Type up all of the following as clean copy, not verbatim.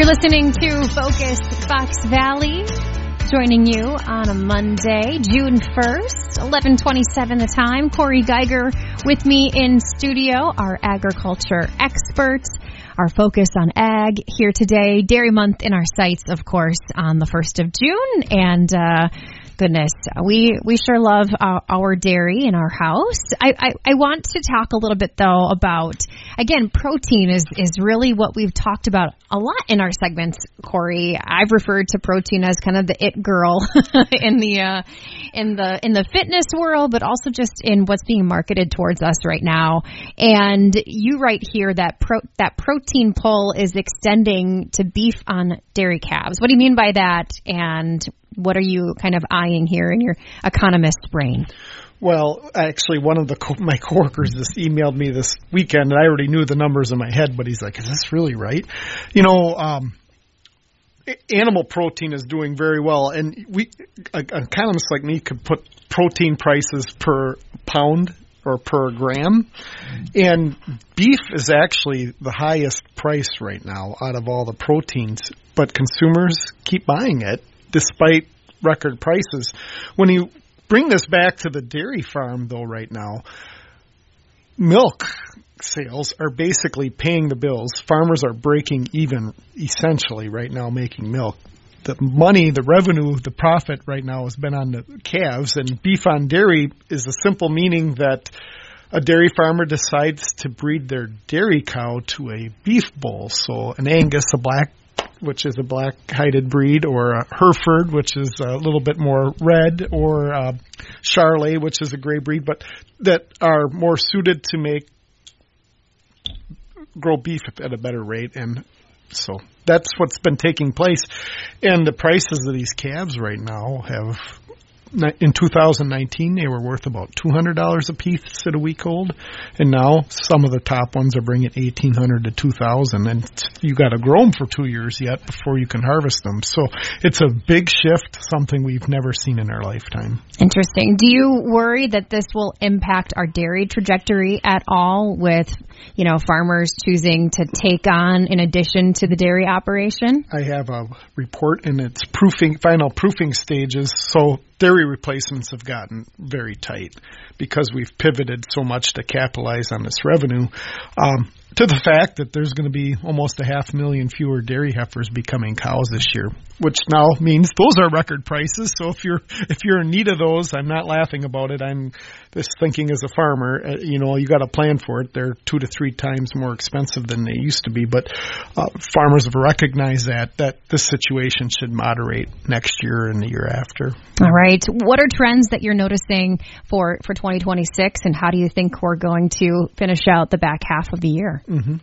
You're listening to Focus Fox Valley, joining you on a Monday, June 1st, 11:27 the time. Corey Geiger with me in studio, our agriculture expert, our focus on ag here today. Dairy Month in our sights, of course, on the 1st of June. And goodness, we sure love our dairy in our house. I want to talk a little bit, though, about, again, protein is really what we've talked about a lot in our segments, Corey. I've referred to protein as kind of the it girl in the fitness world, but also just in what's being marketed towards us right now. And you write here that protein pull is extending to beef on dairy calves. What do you mean by that? And what are you kind of eyeing here in your economist brain? Well, actually, one of my coworkers just emailed me this weekend, and I already knew the numbers in my head, but he's like, is this really right? You know, animal protein is doing very well, and economists like me could put protein prices per pound or per gram, and beef is actually the highest price right now out of all the proteins, but consumers keep buying it despite record prices. When you bring this back to the dairy farm, though, right now, milk sales are basically paying the bills. Farmers are breaking even, essentially, right now, making milk. The money, the revenue, the profit right now has been on the calves, and beef on dairy is the simple meaning that a dairy farmer decides to breed their dairy cow to a beef bull. So an Angus, which is a black-hided breed, or a Hereford, which is a little bit more red, or Charolais, which is a gray breed, but that are more suited to grow beef at a better rate. And so that's what's been taking place. And the prices of these calves right now in 2019, they were worth about $200 a piece at a week old, and now some of the top ones are bringing $1,800 to $2,000, and you got to grow them for 2 years yet before you can harvest them. So it's a big shift, something we've never seen in our lifetime. Interesting. Do you worry that this will impact our dairy trajectory at all, with farmers choosing to take on in addition to the dairy operation? I have a report in its final proofing stages. So dairy replacements have gotten very tight because we've pivoted so much to capitalize on this revenue, to the fact that there's going to be almost 500,000 fewer dairy heifers becoming cows this year, which now means those are record prices. So if you're in need of those, I'm not laughing about it. I'm just thinking as a farmer, you got to plan for it. They're 2 to 3 times more expensive than they used to be, but farmers have recognized that this situation should moderate next year and the year after. All right. What are trends that you're noticing for 2026, and how do you think we're going to finish out the back half of the year? Mm-hmm.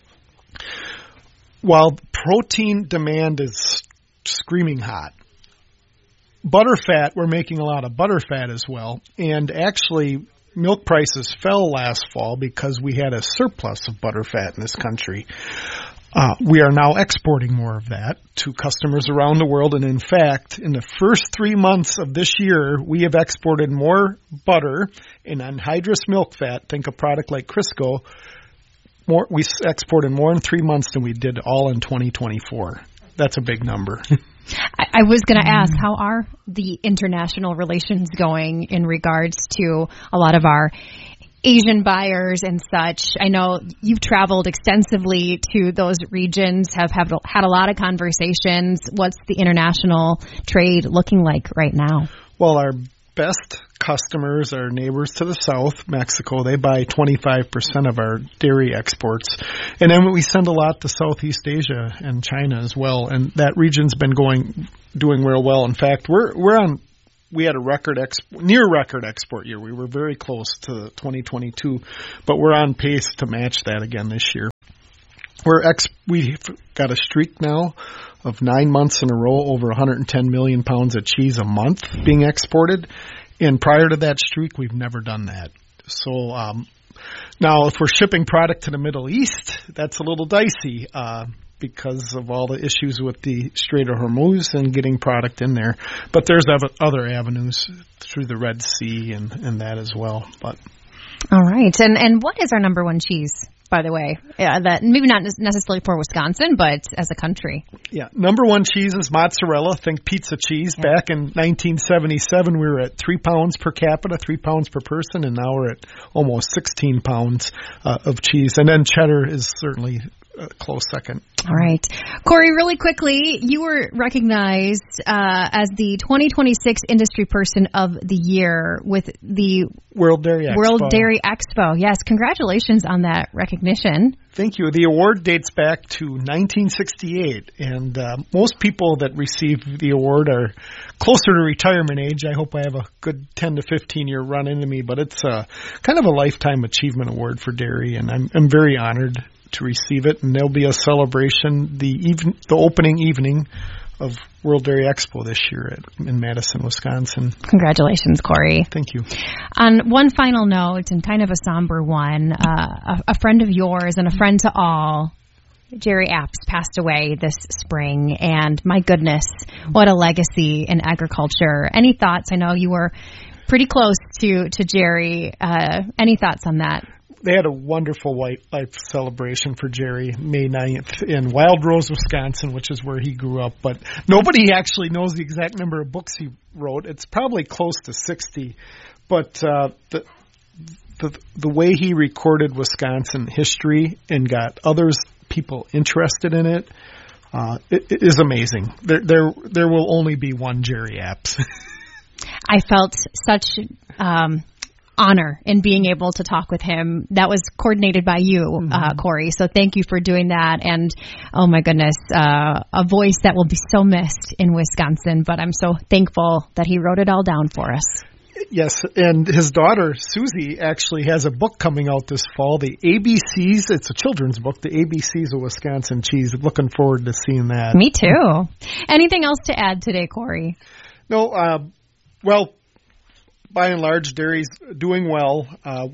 While protein demand is screaming hot, butterfat, we're making a lot of butterfat as well. And actually, milk prices fell last fall because we had a surplus of butterfat in this country. We are now exporting more of that to customers around the world. And in fact, in the first 3 months of this year, we have exported more butter and anhydrous milk fat. Think a product like Crisco. We exported more in 3 months than we did all in 2024. That's a big number. I was going to ask, how are the international relations going in regards to a lot of our Asian buyers and such? I know you've traveled extensively to those regions, have had a lot of conversations. What's the international trade looking like right now? Well, our best customers are neighbors to the south, Mexico. They buy 25% of our dairy exports. And then we send a lot to Southeast Asia and China as well. And that region's been doing real well. In fact, we had a near record export year. We were very close to 2022, but we're on pace to match that again this year. We've got a streak now of 9 months in a row, over 110 million pounds of cheese a month being exported. And prior to that streak, we've never done that. So now if we're shipping product to the Middle East, that's a little dicey because of all the issues with the Strait of Hormuz and getting product in there. But there's other avenues through the Red Sea and that as well. But all right. And what is our number one cheese by the way. That maybe not necessarily for Wisconsin, but as a country. Yeah. Number one cheese is mozzarella. Think pizza cheese. Yeah. Back in 1977, we were at 3 pounds per capita, 3 pounds per person, and now we're at almost 16 pounds of cheese. And then cheddar is certainly a close second. All right. Corey, really quickly, you were recognized as the 2026 Industry Person of the Year with the World Dairy Expo. Yes, congratulations on that recognition. Thank you. The award dates back to 1968, and most people that receive the award are closer to retirement age. I hope I have a good 10 to 15-year run into me, but it's kind of a lifetime achievement award for dairy, and I'm very honored to receive it, and there'll be a celebration the opening evening of World Dairy Expo this year in Madison, Wisconsin. Congratulations, Corey. Thank you. On one final note, and kind of a somber one, a friend of yours and a friend to all, Jerry Apps, passed away this spring, and my goodness, what a legacy in agriculture. Any thoughts? I know you were pretty close to Jerry. Any thoughts on that? They had a wonderful life celebration for Jerry, May 9th, in Wild Rose, Wisconsin, which is where he grew up. But nobody actually knows the exact number of books he wrote. It's probably close to 60. But the way he recorded Wisconsin history and got people interested in it is amazing. There will only be one Jerry Apps. I felt such honor in being able to talk with him. That was coordinated by you, Corey. So thank you for doing that. And oh my goodness, a voice that will be so missed in Wisconsin. But I'm so thankful that he wrote it all down for us. Yes, and his daughter, Susie, actually has a book coming out this fall, the ABCs. It's a children's book, the ABCs of Wisconsin Cheese. Looking forward to seeing that. Me too. Anything else to add today, Corey? No, well, by and large, dairy's doing well.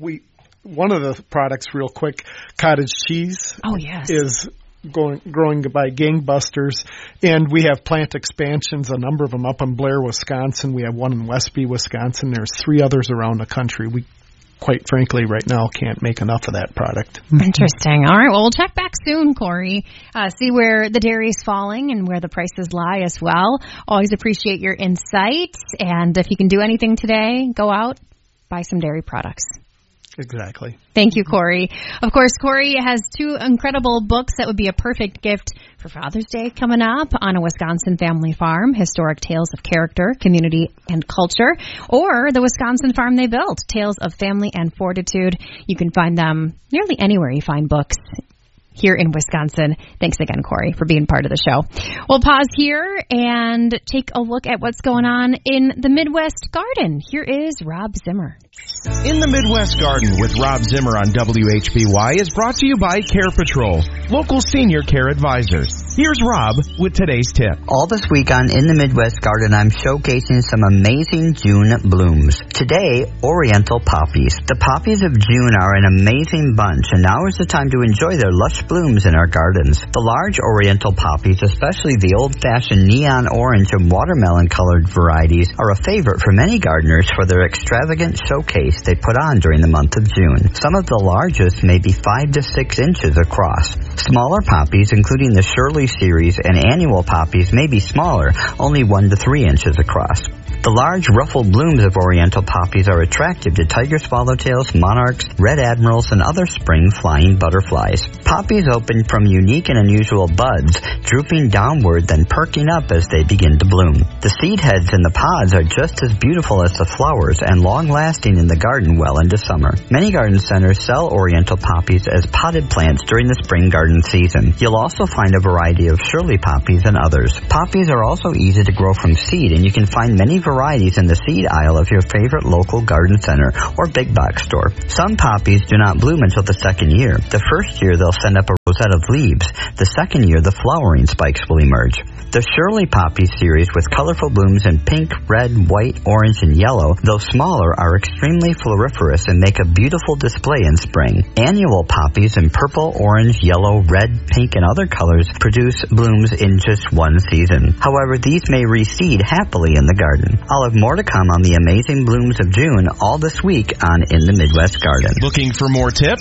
One of the products, real quick, cottage cheese. Oh, yes. Is growing by gangbusters, and we have plant expansions, a number of them up in Blair, Wisconsin. We have one in Westby, Wisconsin. There's 3 others around the country. We, quite frankly, right now can't make enough of that product. Interesting. All right. Well, we'll check back soon, Corey. See where the dairy is falling and where the prices lie as well. Always appreciate your insight. And if you can do anything today, go out, buy some dairy products. Exactly. Thank you, Corey. Of course, Corey has 2 incredible books that would be a perfect gift for Father's Day coming up: On a Wisconsin Family Farm, Historic Tales of Character, Community, and Culture, or The Wisconsin Farm They Built, Tales of Family and Fortitude. You can find them nearly anywhere you find books here in Wisconsin. Thanks again, Corey, for being part of the show. We'll pause here and take a look at what's going on in the Midwest Garden. Here is Rob Zimmer. In the Midwest Garden with Rob Zimmer on WHBY is brought to you by Care Patrol, local senior care advisors. Here's Rob with today's tip. All this week on In the Midwest Garden, I'm showcasing some amazing June blooms. Today, Oriental poppies. The poppies of June are an amazing bunch, and now is the time to enjoy their lush blooms in our gardens. The large Oriental poppies, especially the old-fashioned neon orange and watermelon-colored varieties, are a favorite for many gardeners for their extravagant showcase they put on during the month of June. Some of the largest may be 5 to 6 inches across. Smaller poppies, including the Shirley series and annual poppies, may be smaller, only 1 to 3 inches across. The large ruffled blooms of Oriental poppies are attractive to tiger swallowtails, monarchs, red admirals, and other spring flying butterflies. Poppies open from unique and unusual buds, drooping downward, then perking up as they begin to bloom. The seed heads in the pods are just as beautiful as the flowers and long-lasting in the garden well into summer. Many garden centers sell Oriental poppies as potted plants during the spring garden season. You'll also find a variety of Shirley poppies and others. Poppies are also easy to grow from seed, and you can find many varieties in the seed aisle of your favorite local garden center or big box store. Some poppies do not bloom until the second year. The first year they'll send up a rosette of leaves. The second year the flowering spikes will emerge. The Shirley poppy series with colorful blooms in pink, red, white, orange, and yellow, though smaller, are extremely floriferous and make a beautiful display in spring. Annual poppies in purple, orange, yellow, red, pink, and other colors produce blooms in just one season. However, these may reseed happily in the garden. I'll have more to come on the amazing blooms of June all this week on In the Midwest Garden. Looking for more tips?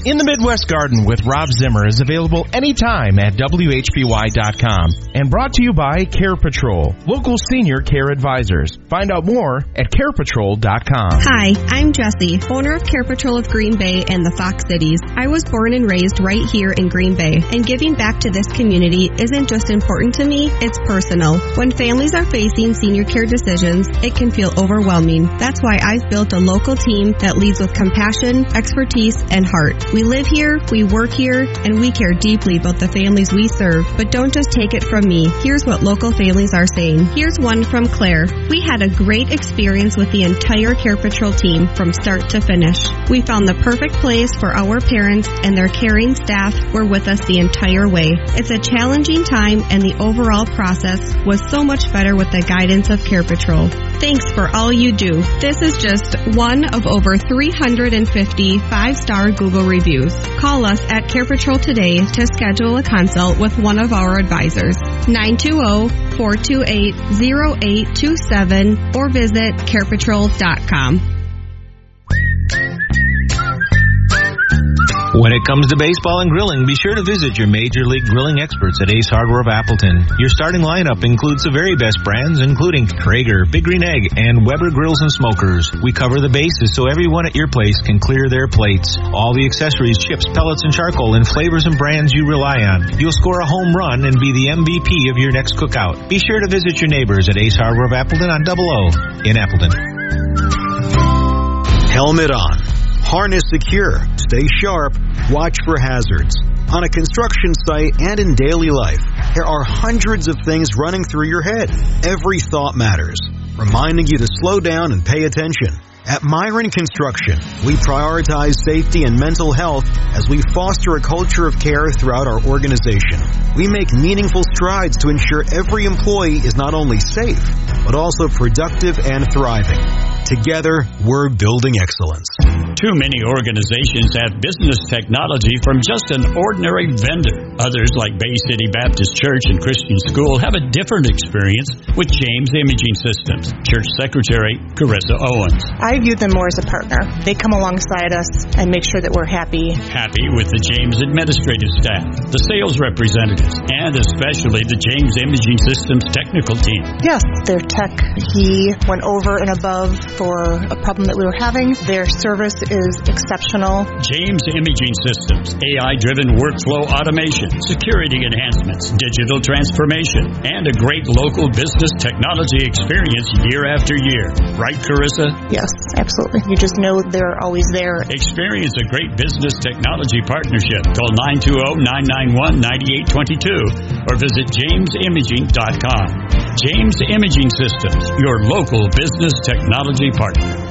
In the Midwest Garden with Rob Zimmer is available anytime at WHBY.com and brought to you by Care Patrol, local senior care advisors. Find out more at carepatrol.com. Hi, I'm Jessie, owner of Care Patrol of Green Bay and the Fox Cities. I was born and raised right here in Green Bay, and giving back to this community isn't just important to me, it's personal. When families are facing senior care decisions, it can feel overwhelming. That's why I've built a local team that leads with compassion, expertise, and heart. We live here, we work here, and we care deeply about the families we serve. But don't just take it from me. Here's what local families are saying. Here's one from Claire. We had a great experience with the entire Care Patrol team from start to finish. We found the perfect place for our parents, and their caring staff were with us the entire way. It's a challenging time, and the overall process was so much better with the guidance of Care Patrol. Thanks for all you do. This is just one of over 350 five-star Google reviews. Call us at Care Patrol today to schedule a consult with one of our advisors. 920-428-0827 or visit carepatrol.com. When it comes to baseball and grilling, be sure to visit your Major League Grilling experts at Ace Hardware of Appleton. Your starting lineup includes the very best brands, including Traeger, Big Green Egg, and Weber Grills and Smokers. We cover the bases so everyone at your place can clear their plates. All the accessories, chips, pellets, and charcoal in flavors and brands you rely on. You'll score a home run and be the MVP of your next cookout. Be sure to visit your neighbors at Ace Hardware of Appleton on Double O in Appleton. Helmet on. Harness secure, stay sharp, watch for hazards. On a construction site and in daily life, there are hundreds of things running through your head. Every thought matters, reminding you to slow down and pay attention. At Myron Construction, we prioritize safety and mental health as we foster a culture of care throughout our organization. We make meaningful strides to ensure every employee is not only safe, but also productive and thriving. Together, we're building excellence. Too many organizations have business technology from just an ordinary vendor. Others, like Bay City Baptist Church and Christian School, have a different experience with James Imaging Systems. Church Secretary Carissa Owens. I view them more as a partner. They come alongside us and make sure that we're happy. Happy with the James administrative staff, the sales representatives, and especially the James Imaging Systems technical team. Yes, their tech, he went over and above for a problem that we were having. Their service is exceptional. James Imaging Systems, AI-driven workflow automation, security enhancements, digital transformation, and a great local business technology experience year after year. Right, Carissa? Yes, absolutely. You just know they're always there. Experience a great business technology partnership. Call 920-991-9822 or visit jamesimaging.com. James Imaging Systems, your local business technology partner.